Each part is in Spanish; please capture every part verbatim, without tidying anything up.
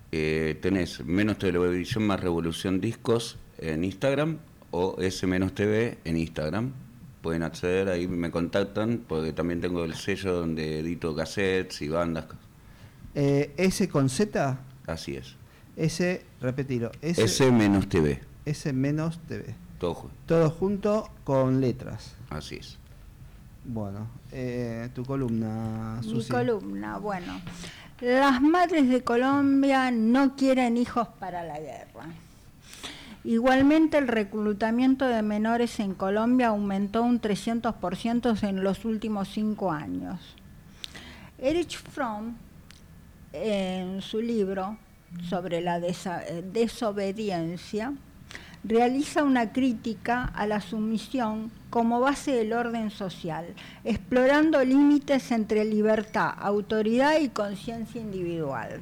eh, tenés Menos Televisión más Revolución Discos en Instagram o S Menos T V en Instagram. Pueden acceder, ahí me contactan, porque también tengo el sello donde edito cassettes y bandas. Eh, ¿S con Z? Así es. S, repetilo. S, S Menos T V. S Menos T V. Todo junto. Todo junto con letras. Así es. Bueno, eh, tu columna, Mi Susi. columna, bueno. Las madres de Colombia no quieren hijos para la guerra. Igualmente, el reclutamiento de menores en Colombia aumentó un trescientos por ciento en los últimos cinco años. Erich Fromm, en su libro sobre la desa- desobediencia, realiza una crítica a la sumisión como base del orden social, explorando límites entre libertad, autoridad y conciencia individual.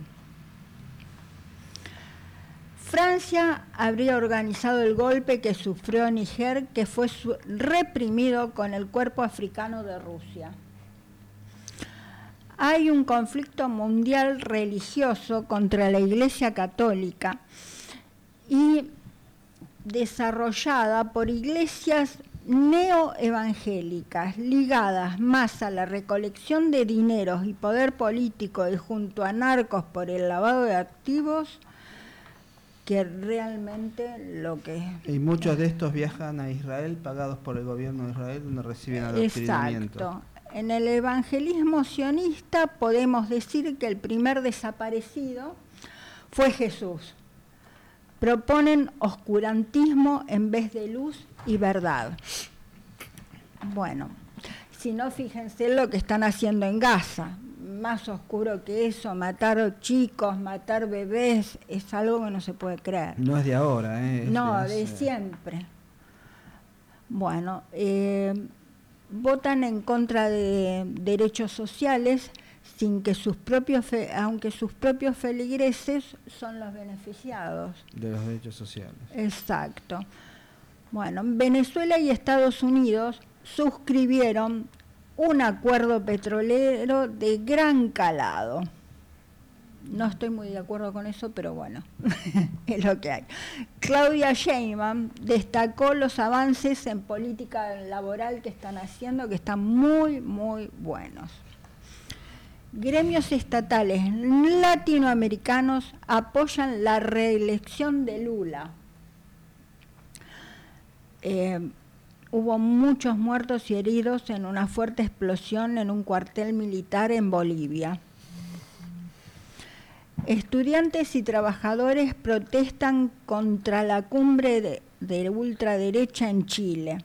Francia habría organizado el golpe que sufrió Níger, que fue reprimido con el cuerpo africano de Rusia. Hay un conflicto mundial religioso contra la Iglesia Católica y desarrollada por iglesias neoevangélicas ligadas más a la recolección de dineros y poder político y junto a narcos por el lavado de activos que realmente lo que... Y muchos de estos viajan a Israel pagados por el gobierno de Israel, donde reciben adoctrinamiento. Exacto. En el evangelismo sionista podemos decir que el primer desaparecido fue Jesús. Proponen oscurantismo en vez de luz y verdad. Bueno, si no, fíjense lo que están haciendo en Gaza. Más oscuro que eso, matar chicos, matar bebés, es algo que no se puede creer. No es de ahora, ¿eh? No, de, de hace... siempre. Bueno, eh, votan en contra de derechos sociales sin que sus propios, fe, aunque sus propios feligreses son los beneficiados. De los derechos sociales. Exacto. Bueno, Venezuela y Estados Unidos suscribieron un acuerdo petrolero de gran calado. No estoy muy de acuerdo con eso, pero bueno, es lo que hay. Claudia Sheinbaum destacó los avances en política laboral que están haciendo, que están muy, muy buenos. Gremios estatales latinoamericanos apoyan la reelección de Lula. Eh, hubo muchos muertos y heridos en una fuerte explosión en un cuartel militar en Bolivia. Estudiantes y trabajadores protestan contra la cumbre de, de ultraderecha en Chile.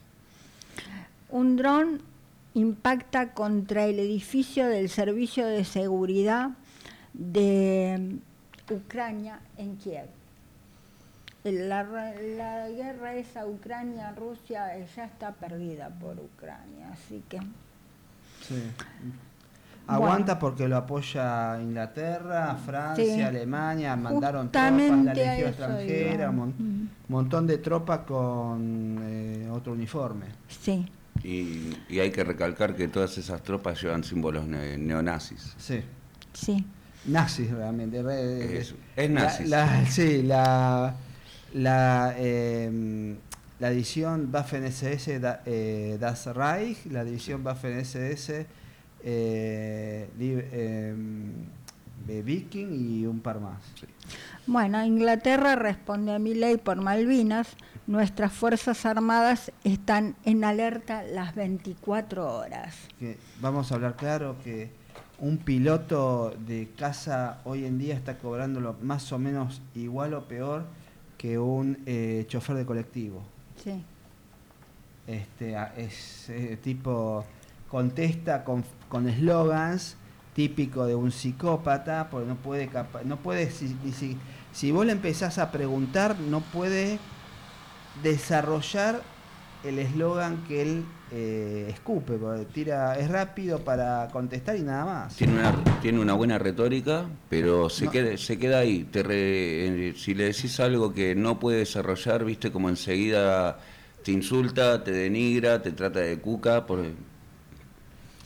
Un dron impacta contra el edificio del Servicio de Seguridad de Ucrania en Kiev. La, la guerra esa Ucrania-Rusia ya está perdida por Ucrania, así que... Sí. Aguanta bueno, porque lo apoya Inglaterra, Francia, sí, Alemania, mandaron justamente tropas, la a legión eso extranjera, iba. un mon, Mm. montón de tropas con eh, otro uniforme. Sí. Y, y hay que recalcar que todas esas tropas llevan símbolos ne neonazis. Sí. Sí. Nazis realmente. Es, es nazis. La, la, sí, la, la, eh, la división Waffen-S S da, eh, Das Reich, la división Waffen-S S eh, eh, Viking y un par más. Sí. Bueno, Inglaterra responde a Milei por Malvinas. Nuestras Fuerzas Armadas están en alerta las veinticuatro horas. Que vamos a hablar claro que un piloto de caza hoy en día está cobrándolo más o menos igual o peor que un eh, chofer de colectivo. Sí. Este, es eh, tipo, contesta con con eslogans típico de un psicópata, porque no puede, capa no puede si, si, si vos le empezás a preguntar, no puede desarrollar el eslogan que él eh, escupe, porque tira, es rápido para contestar y nada más. Tiene una, tiene una buena retórica, pero se, no. queda, se queda ahí. Te re, si le decís algo que no puede desarrollar, viste como enseguida te insulta, te denigra, te trata de cuca. Por...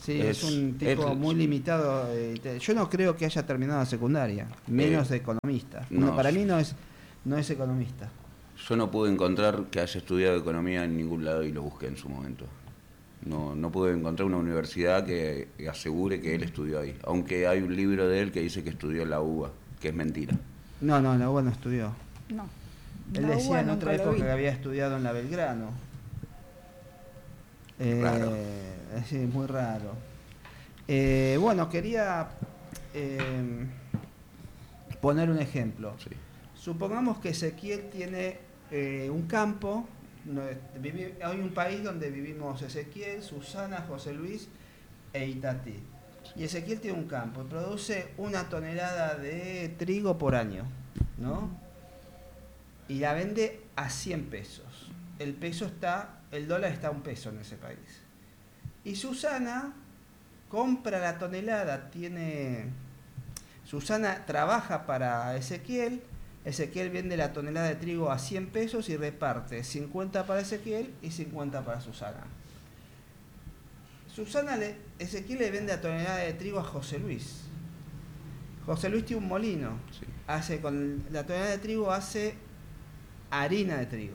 Sí, es, es un tipo es, muy limitado. Eh, yo no creo que haya terminado la secundaria, menos eh, de economista. No, no, para mí no es, no es economista. Yo no pude encontrar que haya estudiado economía en ningún lado y lo busqué en su momento. No, no pude encontrar una universidad que asegure que él estudió ahí. Aunque hay un libro de él que dice que estudió en la U B A, que es mentira. No, no, en la U B A no estudió. No. Él la decía en otra época que había estudiado en la Belgrano. Eh, raro. Sí, muy raro. Eh, bueno, quería eh, poner un ejemplo. Sí. Supongamos que Ezequiel tiene eh, un campo. No, vivi, hay un país donde vivimos Ezequiel, Susana, José Luis e Itatí. Y Ezequiel tiene un campo y produce una tonelada de trigo por año, ¿no? Y la vende a cien pesos. El peso está, el dólar está a un peso en ese país. Y Susana compra la tonelada, tiene... Susana trabaja para Ezequiel, Ezequiel vende la tonelada de trigo a cien pesos y reparte cincuenta para Ezequiel y cincuenta para Susana. Susana le, Ezequiel le vende la tonelada de trigo a José Luis. José Luis tiene un molino. Sí. Hace con la tonelada de trigo hace harina de trigo.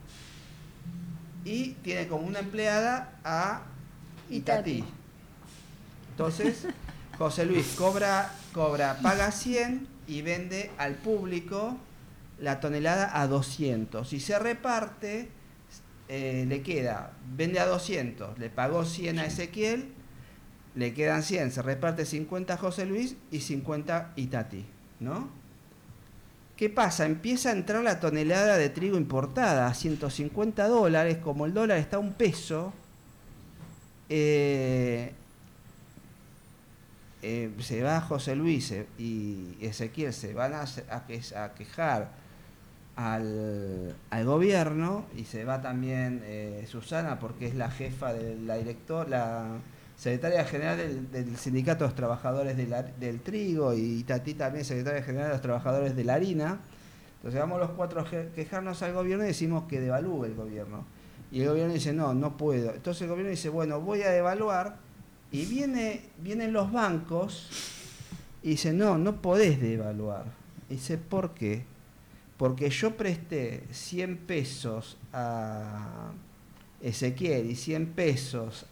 Y tiene como una empleada a Itatí. Entonces, José Luis cobra, cobra, paga cien y vende al público la tonelada a doscientos. Y se reparte, eh, le queda, vende a doscientos, le pagó cien a Ezequiel, le quedan cien, se reparte cincuenta a José Luis y cincuenta Itatí, ¿no? ¿Qué pasa? Empieza a entrar la tonelada de trigo importada a ciento cincuenta dólares, como el dólar está a un peso, eh, eh, se va José Luis y Ezequiel, se van a, a, que, a quejar al, al gobierno, y se va también eh, Susana, porque es la jefa de la directora, la secretaria general del, del Sindicato de los Trabajadores de la, del Trigo, y Itatí también secretaria general de los Trabajadores de la Harina. Entonces vamos los cuatro a quejarnos al gobierno y decimos que devalúe el gobierno. Y el gobierno dice, no, no puedo. Entonces el gobierno dice, bueno, voy a devaluar. Y viene, vienen los bancos y dice, no, no podés devaluar. Y dice, ¿por qué? Porque yo presté cien pesos a Ezequiel y cien pesos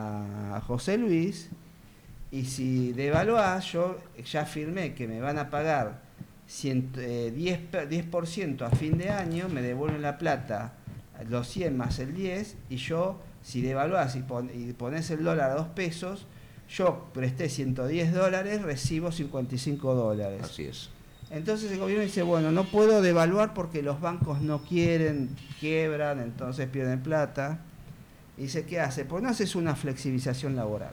a José Luis, y si devaluás, yo ya firmé que me van a pagar cien, eh, diez por ciento a fin de año, me devuelven la plata, los cien más el diez, y yo, si devaluás y, pon, y ponés el dólar a dos pesos, yo presté ciento diez dólares, recibo cincuenta y cinco dólares. Así es. Entonces el gobierno dice, bueno, no puedo devaluar porque los bancos no quieren, quiebran, entonces pierden plata. Y dice, ¿qué hace? Pues no haces una flexibilización laboral.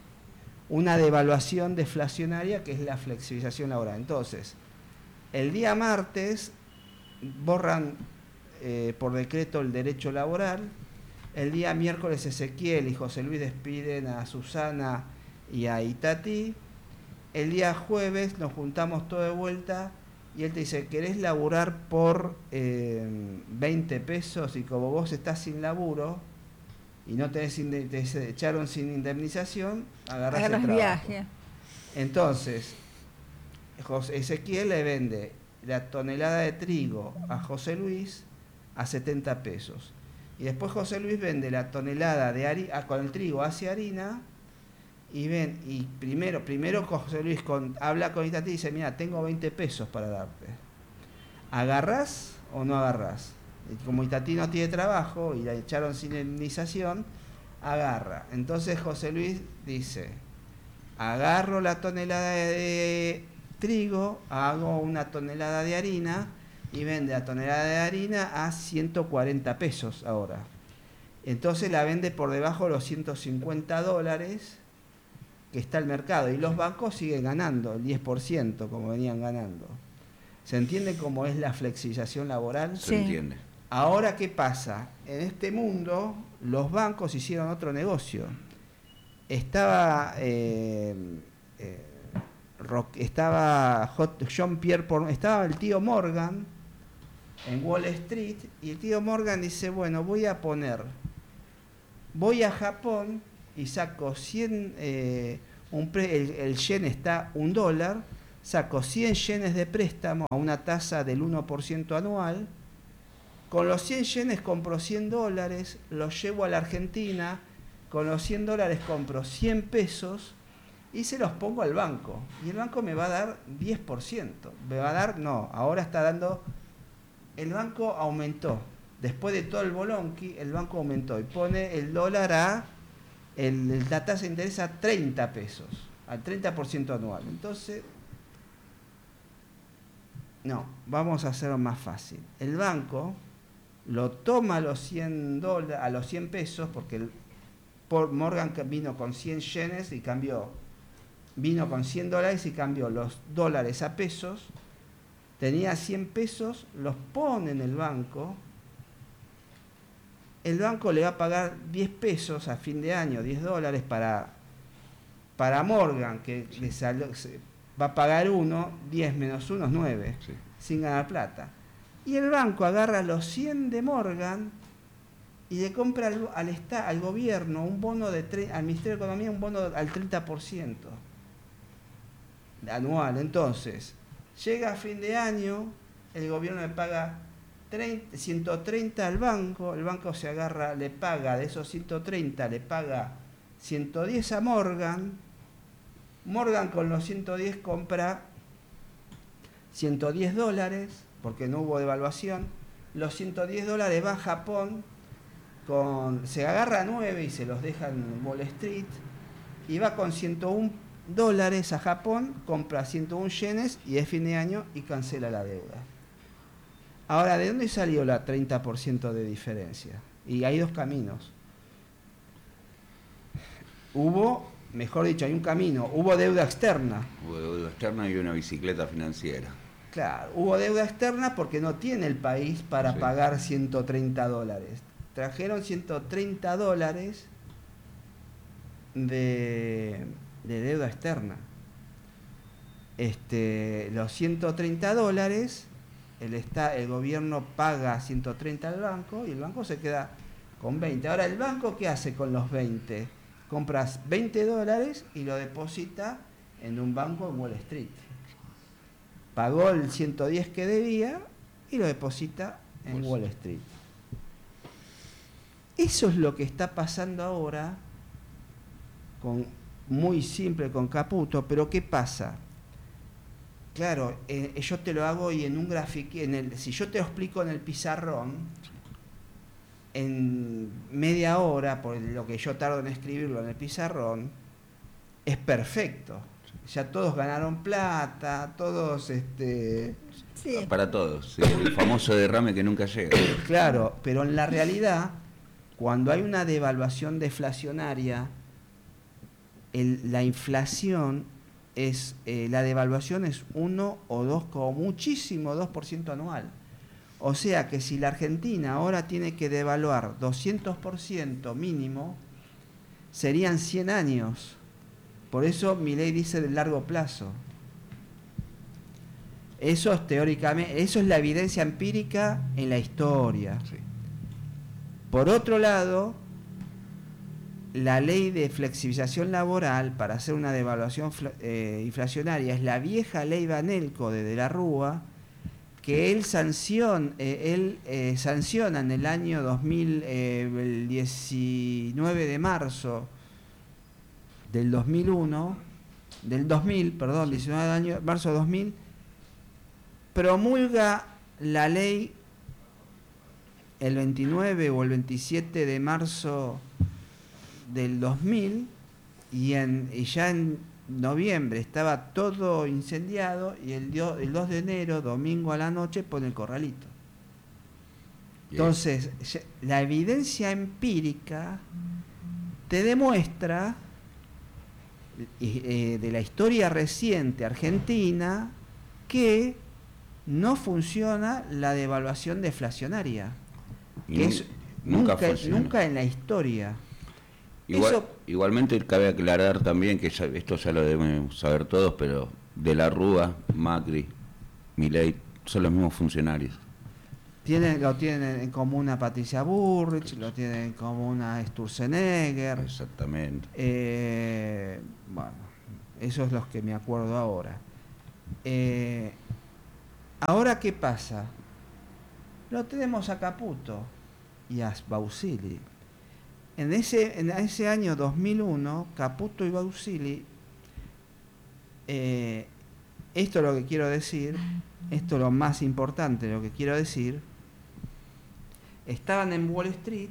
Una devaluación deflacionaria, que es la flexibilización laboral. Entonces, el día martes borran eh, por decreto el derecho laboral. El día miércoles Ezequiel y José Luis despiden a Susana y a Itatí. El día jueves nos juntamos todo de vuelta y él te dice, ¿querés laburar por eh, veinte pesos? Y como vos estás sin laburo y no tenés, te echaron sin indemnización, agarrás el trabajo. Viaje. Entonces, José, Ezequiel le vende la tonelada de trigo a José Luis a setenta pesos. Y después José Luis vende la tonelada de harina, con el trigo hacia harina, y ven, y primero, primero José Luis con, habla con Itatí y dice, mira, tengo veinte pesos para darte. ¿Agarrás o no agarrás? Y como Itatí no tiene trabajo y la echaron sin indemnización, agarra. Entonces José Luis dice, agarro la tonelada de trigo, hago una tonelada de harina y vende la tonelada de harina a ciento cuarenta pesos ahora. Entonces la vende por debajo de los ciento cincuenta dólares que está el mercado, y los bancos siguen ganando el diez por ciento como venían ganando. ¿Se entiende cómo es la flexibilización laboral? Se Sí. entiende. Ahora, ¿qué pasa? En este mundo los bancos hicieron otro negocio. Estaba eh, eh, Rock, estaba John Pierre Por, estaba el tío Morgan en Wall Street, y el tío Morgan dice, bueno, voy a poner, voy a Japón y saco cien, eh, un pre, el, el yen está un dólar, saco cien yenes de préstamo a una tasa del uno por ciento anual, con los cien yenes compro cien dólares, los llevo a la Argentina, con los cien dólares compro cien pesos y se los pongo al banco. Y el banco me va a dar diez por ciento. Me va a dar, no, ahora está dando, el banco aumentó. Después de todo el bolonqui, el banco aumentó y pone el dólar a, el, la tasa de interés a treinta pesos, al treinta por ciento anual. Entonces, no, vamos a hacerlo más fácil. El banco lo toma a los cien dólares, a los cien pesos, porque el, por Morgan vino con cien yenes y cambió, vino con cien dólares y cambió los dólares a pesos, tenía cien pesos, los pone en el banco, el banco le va a pagar diez pesos a fin de año, diez dólares para, para Morgan, que le salió, va a pagar uno, diez menos uno es nueve, sí, sin ganar plata. Y el banco agarra los cien de Morgan y le compra al, al, al gobierno un bono de tre al Ministerio de Economía un bono al treinta por ciento anual. Entonces, llega a fin de año, el gobierno le paga ciento treinta al banco, el banco se agarra, le paga de esos ciento treinta, le paga ciento diez a Morgan, Morgan con los ciento diez compra ciento diez dólares, porque no hubo devaluación, los ciento diez dólares va a Japón, con, se agarra nueve y se los deja en Wall Street, y va con ciento uno dólares a Japón, compra ciento uno yenes y es fin de año y cancela la deuda. Ahora, ¿de dónde salió la treinta por ciento de diferencia? Y hay dos caminos. Hubo, mejor dicho, hay un camino, hubo deuda externa. Hubo deuda externa y una bicicleta financiera. Claro, hubo deuda externa porque no tiene el país para sí. pagar ciento treinta dólares. Trajeron ciento treinta dólares de, de deuda externa. Este, los ciento treinta dólares, el, está, el gobierno paga ciento treinta al banco y el banco se queda con veinte. Ahora, ¿el banco qué hace con los veinte? Compras veinte dólares y lo deposita en un banco en Wall Street. Pagó el ciento diez que debía y lo deposita en Wall Street. Eso es lo que está pasando ahora, con, muy simple con Caputo, pero ¿qué pasa? Claro, eh, yo te lo hago y en un gráfico, en el, si yo te lo explico en el pizarrón, en media hora, por lo que yo tardo en escribirlo en el pizarrón, es perfecto. Ya todos ganaron plata, todos... este sí. Para todos, sí, el famoso derrame que nunca llega. Claro, pero en la realidad, cuando hay una devaluación deflacionaria, el, la inflación es, eh, la devaluación es uno o dos, como muchísimo dos por ciento anual. O sea que si la Argentina ahora tiene que devaluar doscientos por ciento mínimo, serían cien años. Por eso Milei dice de largo plazo. Eso es teóricamente, eso es la evidencia empírica en la historia. Sí. Por otro lado, la ley de flexibilización laboral para hacer una devaluación eh, inflacionaria es la vieja ley Banelco de De la Rúa, que él, sancion, eh, él eh, sanciona en el año dos mil, eh, el diecinueve de marzo del dos mil uno, del dos mil, perdón, diecinueve de año, marzo de dos mil, promulga la ley el veintinueve o el veintisiete de marzo del dos mil y, en, y ya en noviembre estaba todo incendiado y el, dio, el dos de enero, domingo a la noche, pone el corralito. Bien. Entonces, la evidencia empírica te demuestra eh, de la historia reciente argentina que no funciona la devaluación deflacionaria. Que es, nunca, nunca, nunca en la historia. Igual, Eso, igualmente cabe aclarar también que ya, esto ya lo debemos saber todos, pero De la Rúa, Macri, Milei son los mismos funcionarios. Tiene, lo tienen en común a Patricia Bullrich, lo tienen en común a Sturzenegger. Exactamente. Eh, bueno, esos es los que me acuerdo ahora. Eh, ahora, ¿qué pasa? Lo tenemos a Caputo y a Bausili. En ese, en ese año dos mil uno, Caputo y Bausili, eh, esto es lo que quiero decir, esto es lo más importante, lo que quiero decir, estaban en Wall Street,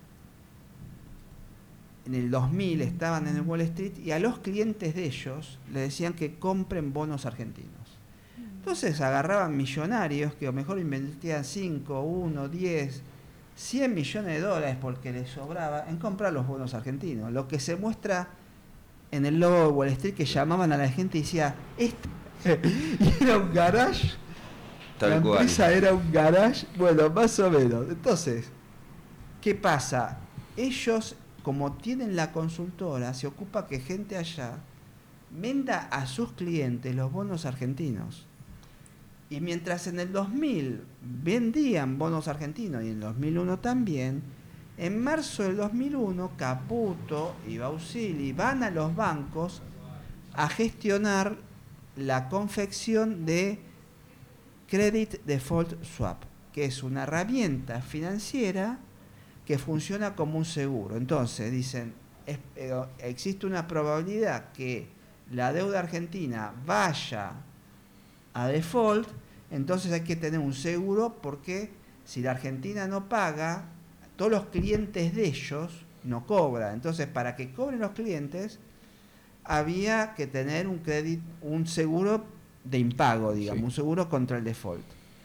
en el dos mil estaban en el Wall Street y a los clientes de ellos le decían que compren bonos argentinos. Entonces agarraban millonarios que a lo mejor invertían cinco, uno, diez, cien millones de dólares porque les sobraba en comprar los bonos argentinos. Lo que se muestra en el logo de Wall Street, que llamaban a la gente y decía, este y era un garage. Tal la cual. empresa era un garage, bueno, más o menos. Entonces, ¿qué pasa? Ellos, como tienen la consultora, se ocupa que gente allá venda a sus clientes los bonos argentinos. Y mientras en el dos mil vendían bonos argentinos y en el dos mil uno también, en marzo del dos mil uno Caputo y Bausili van a los bancos a gestionar la confección de Credit Default Swap, que es una herramienta financiera que funciona como un seguro. Entonces dicen, es, eh, existe una probabilidad que la deuda argentina vaya a default, entonces hay que tener un seguro porque si la Argentina no paga, todos los clientes de ellos no cobran. Entonces, para que cobren los clientes, había que tener un crédito, un seguro de impago, digamos, sí. Un seguro contra el default.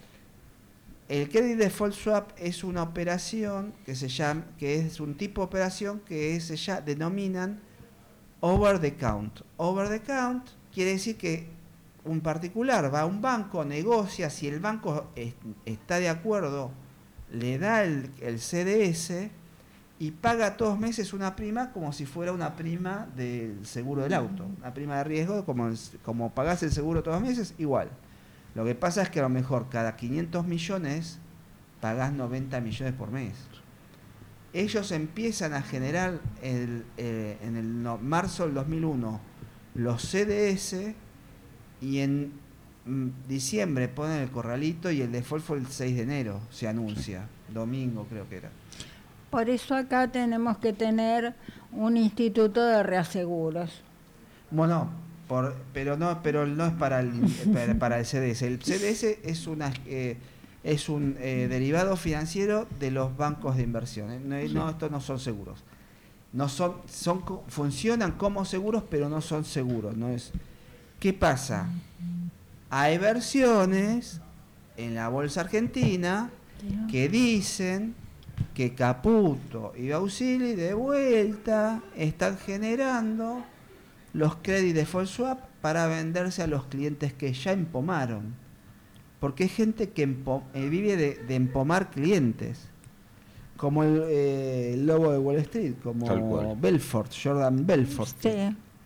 El Credit Default Swap es una operación que se llama, que es un tipo de operación que se ya denominan over the count. Over the count quiere decir que un particular va a un banco, negocia, si el banco es, está de acuerdo, le da el, el C D S y paga todos los meses una prima como si fuera una prima del seguro del auto, una prima de riesgo, como, como pagás el seguro todos los meses, igual. Lo que pasa es que a lo mejor cada quinientos millones pagás noventa millones por mes. Ellos empiezan a generar el, eh, en el no, marzo del dos mil uno los C D S y en mm, diciembre ponen el corralito y el default fue el seis de enero, se anuncia, domingo creo que era. Por eso acá tenemos que tener un instituto de reaseguros. Bueno, por, pero no, pero no es para el, para, para el C D S. El C D S es una eh, es un eh, derivado financiero de los bancos de inversiones. No, no, estos no son seguros. No son, son funcionan como seguros, pero no son seguros. No es. ¿Qué pasa? Hay versiones en la bolsa argentina que dicen que Caputo y Bausili de vuelta están generando los Credit Default Swap para venderse a los clientes que ya empomaron. Porque hay gente que empom- eh, vive de, de empomar clientes. Como el, eh, el lobo de Wall Street, como Belfort, Jordan Belfort. Sí.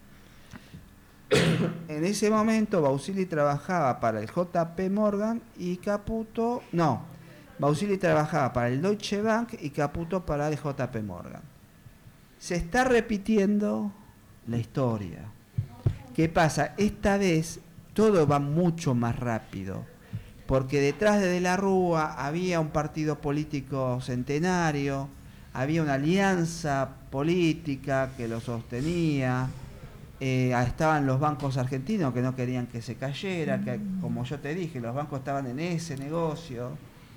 En ese momento Bausili trabajaba para el J P Morgan y Caputo... No, Bausili trabajaba para el Deutsche Bank y Caputo para el J P Morgan. Se está repitiendo la historia. ¿Qué pasa? Esta vez todo va mucho más rápido, porque detrás de De la Rúa había un partido político centenario, había una alianza política que lo sostenía, eh, estaban los bancos argentinos que no querían que se cayera, que como yo te dije, los bancos estaban en ese negocio.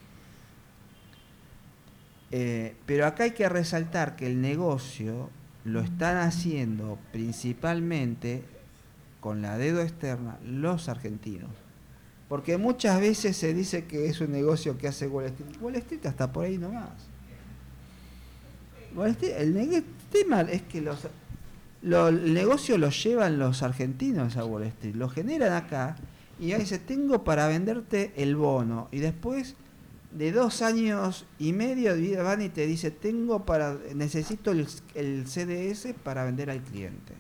Eh, pero acá hay que resaltar que el negocio lo están haciendo principalmente con la deuda externa los argentinos. Porque muchas veces se dice que es un negocio que hace Wall Street. Wall Street está por ahí nomás. Wall Street, el, el tema es que los, lo, el negocio lo llevan los argentinos a Wall Street, lo generan acá y ahí dice, tengo para venderte el bono. Y después de dos años y medio van y te dice, tengo para, necesito el, el C D S para vender al cliente.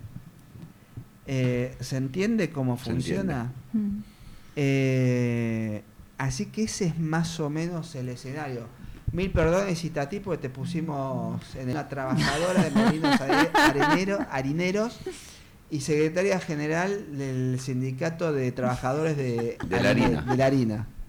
Eh, ¿Se entiende cómo Se funciona? Entiende. Eh, Así que ese es más o menos el escenario. Mil perdones, Itatí, porque te pusimos en una trabajadora de molinos arenero, harineros y secretaria general del Sindicato de Trabajadores de, de la harina. De la harina.